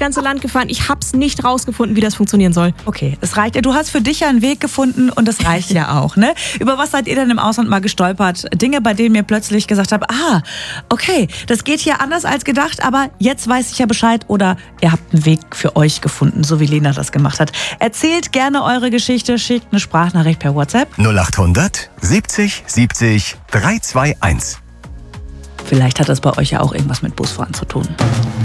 ganze Land gefahren. Ich hab's nicht rausgefunden, wie das funktionieren soll. Okay, es reicht. Du hast für dich ja einen Weg gefunden und das reicht ja auch, ne? Über was seid ihr denn im Ausland mal gestolpert? Dinge, bei denen ihr plötzlich gesagt habt, okay, das geht hier anders als gedacht, aber jetzt weiß ich ja Bescheid, oder ihr habt einen Weg für euch gefunden, so wie Lena das gemacht hat. Erzählt gerne eure Geschichte, schickt eine Sprachnachricht per WhatsApp. 0800 70 70 321. Vielleicht hat das bei euch ja auch irgendwas mit Busfahren zu tun.